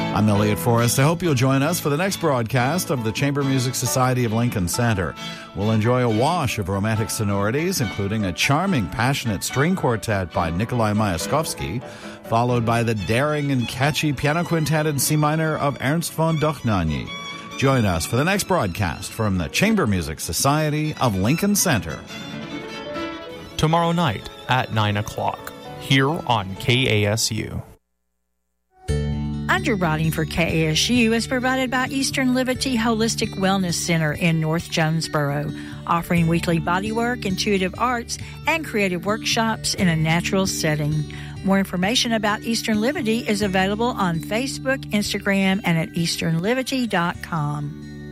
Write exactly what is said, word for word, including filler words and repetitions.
I'm Elliot Forrest. I hope you'll join us for the next broadcast of the Chamber Music Society of Lincoln Center. We'll enjoy a wash of romantic sonorities, including a charming, passionate string quartet by Nikolai Myaskovsky, followed by the daring and catchy piano quintet in C minor of Ernst von Dohnanyi. Join us for the next broadcast from the Chamber Music Society of Lincoln Center. Tomorrow night at nine o'clock, here on K A S U. Underwriting for K A S U is provided by Eastern Liberty Holistic Wellness Center in North Jonesboro, offering weekly bodywork, intuitive arts, and creative workshops in a natural setting. More information about Eastern Liberty is available on Facebook, Instagram, and at eastern liberty dot com.